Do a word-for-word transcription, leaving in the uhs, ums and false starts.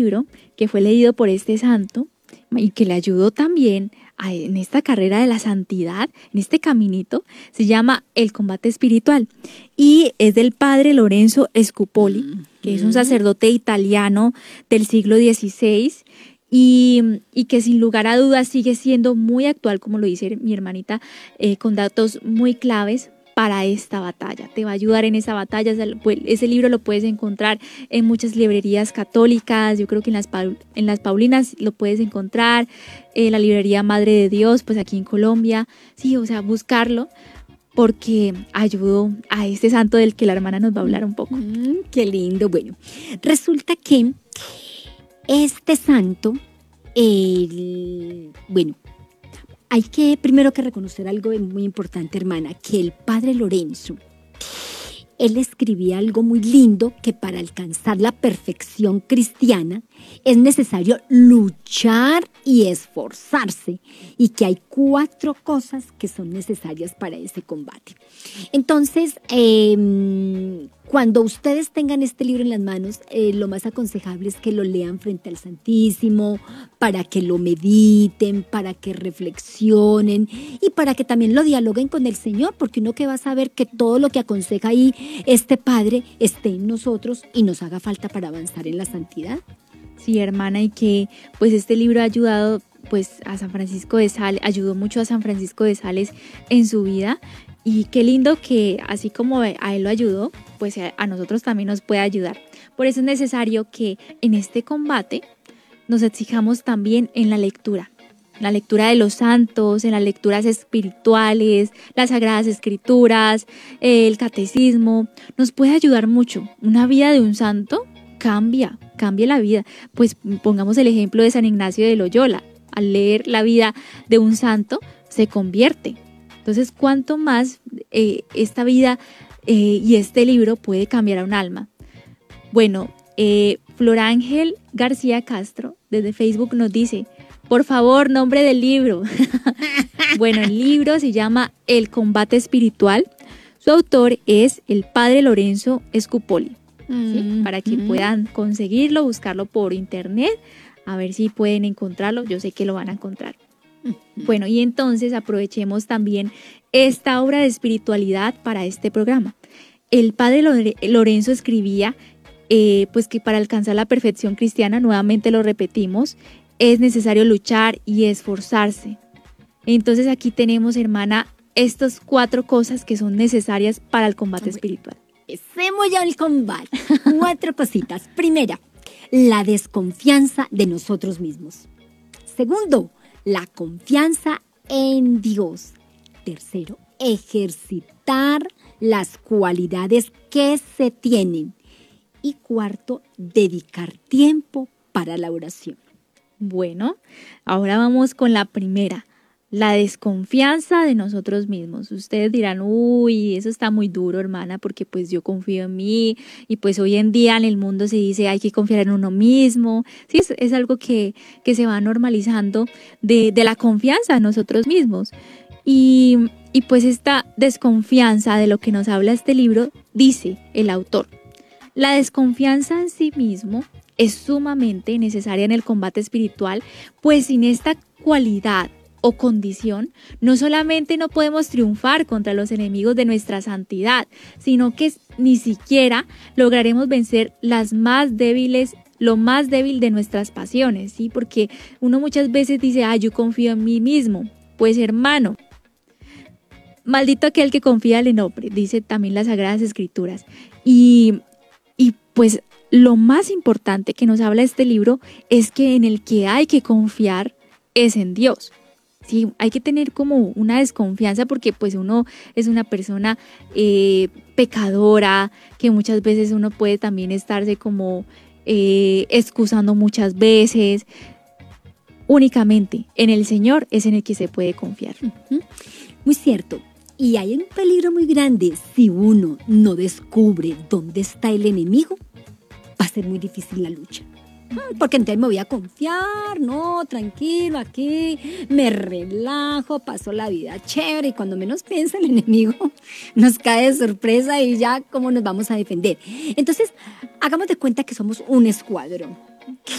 libro que fue leído por este santo y que le ayudó también a, en esta carrera de la santidad, en este caminito, se llama El combate espiritual y es del padre Lorenzo Scupoli, mm-hmm. que es un sacerdote italiano del siglo dieciséis y, y que sin lugar a dudas sigue siendo muy actual, como lo dice mi hermanita, eh, con datos muy claves para esta batalla. Te va a ayudar en esa batalla. Ese libro lo puedes encontrar en muchas librerías católicas, yo creo que en las, en las Paulinas lo puedes encontrar, en la librería Madre de Dios, pues aquí en Colombia. Sí, o sea, buscarlo porque ayudó a este santo del que la hermana nos va a hablar un poco. Mm, qué lindo. Bueno, resulta que este santo, el, bueno, hay que primero que reconocer algo muy importante, hermana, que el padre Lorenzo, él escribía algo muy lindo, que para alcanzar la perfección cristiana es necesario luchar y esforzarse, y que hay cuatro cosas que son necesarias para ese combate. Entonces, eh, cuando ustedes tengan este libro en las manos, eh, lo más aconsejable es que lo lean frente al Santísimo, para que lo mediten, para que reflexionen y para que también lo dialoguen con el Señor, porque uno que va a saber que todo lo que aconseja ahí este Padre esté en nosotros y nos haga falta para avanzar en la santidad. Sí, hermana, y que pues este libro ha ayudado pues a San Francisco de Sales, ayudó mucho a San Francisco de Sales en su vida. Y qué lindo que así como a él lo ayudó, pues a nosotros también nos puede ayudar. Por eso es necesario que en este combate nos exijamos también en la lectura. La lectura de los santos, en las lecturas espirituales, las sagradas escrituras, el catecismo, nos puede ayudar mucho. Una vida de un santo cambia, cambia la vida. Pues pongamos el ejemplo de San Ignacio de Loyola. Al leer la vida de un santo, se convierte. Entonces, ¿cuánto más eh, esta vida eh, y este libro puede cambiar a un alma? Bueno, eh, Flor Ángel García Castro desde Facebook nos dice, por favor, nombre del libro. Bueno, el libro se llama El combate espiritual. Su autor es el padre Lorenzo Scupoli. Mm, ¿sí? Para que mm. puedan conseguirlo, buscarlo por internet, a ver si pueden encontrarlo. Yo sé que lo van a encontrar. Bueno, y entonces aprovechemos también esta obra de espiritualidad para este programa. El padre Lore- Lorenzo escribía eh, pues que para alcanzar la perfección cristiana, nuevamente lo repetimos, es necesario luchar y esforzarse. Entonces aquí tenemos, hermana, estas cuatro cosas que son necesarias para el combate espiritual. Empecemos ya el combate. Cuatro cositas. Primera, la desconfianza de nosotros mismos. Segundo, la confianza en Dios. Tercero, ejercitar las cualidades que se tienen. Y cuarto, dedicar tiempo para la oración. Bueno, ahora vamos con la primera, la desconfianza de nosotros mismos. Ustedes dirán, uy, eso está muy duro, hermana, porque pues yo confío en mí y pues hoy en día en el mundo se dice hay que confiar en uno mismo. Sí, es, es algo que, que se va normalizando de, de la confianza en nosotros mismos. Y, y pues esta desconfianza de lo que nos habla este libro, dice el autor, la desconfianza en sí mismo es sumamente necesaria en el combate espiritual, pues sin esta cualidad o condición, no solamente no podemos triunfar contra los enemigos de nuestra santidad, sino que ni siquiera lograremos vencer las más débiles, lo más débil de nuestras pasiones, ¿sí? Porque uno muchas veces dice, ah, yo confío en mí mismo. Pues hermano, maldito aquel que confía en el hombre, dice también las Sagradas Escrituras. Y, y pues lo más importante que nos habla este libro es que en el que hay que confiar es en Dios. Sí, hay que tener como una desconfianza porque pues uno es una persona eh, pecadora, que muchas veces uno puede también estarse como eh, excusando muchas veces. Únicamente en el Señor es en el que se puede confiar. Uh-huh. Muy cierto. Y hay un peligro muy grande. Si uno no descubre dónde está el enemigo, va a ser muy difícil la lucha. Porque entonces me voy a confiar, no, tranquilo, aquí me relajo, paso la vida chévere y cuando menos piensa el enemigo nos cae de sorpresa y ya cómo nos vamos a defender. Entonces, hagamos de cuenta que somos un escuadrón.